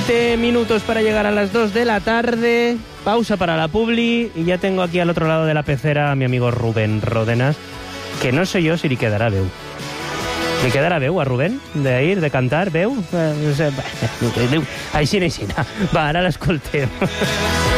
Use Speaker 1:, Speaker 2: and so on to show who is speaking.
Speaker 1: 20 minutos para llegar a las 2 de la tarde. Pausa para la publi. Y ya tengo aquí al otro lado de la pecera a mi amigo Rubén Ródenas, que no sé yo si li quedarà veu. Li quedarà veu a Rubén? De cantar, veu? Així. Va, ara l'escoltem.